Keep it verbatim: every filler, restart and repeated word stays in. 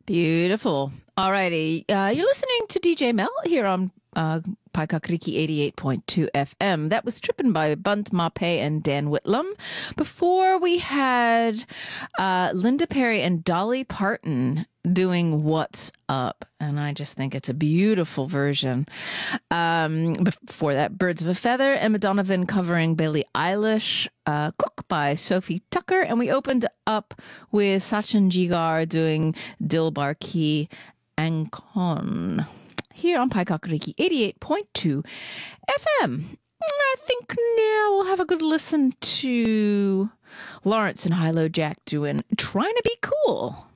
Beautiful. Alrighty. Uh, you're listening to D J Mel here on uh, Paikakriki eighty-eight point two F M. That was Trippin' by Bunt Mape and Dan Whitlam. Before we had uh, Linda Perry and Dolly Parton doing What's Up. And I just think it's a beautiful version. Um, before that, Birds of a Feather, Emma Donovan covering Billie Eilish, uh, Cook by Sophie Tucker. And we opened up with Sachin Jigar doing Dilbar Ki Ankon here on Paikakriki eighty-eight point two F M. I think now we'll have a good listen to Lawrence and Hilo Jack doing Trying to Be Cool.